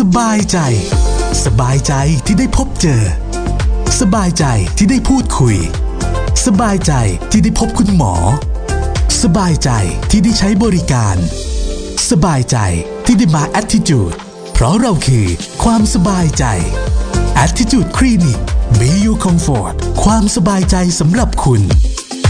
สบายใจสบายใจที่ได้พบเจอสบายใจที่ได้พูดคุยสบายใจที่ได้พบคุณหมอสบายใจที่ได้ใช้บริการสบายใจที่ได้มา Attitude เพราะเราคือความสบายใจ Attitude Clinic Be Your Comfort ความสบายใจสำหรับคุณ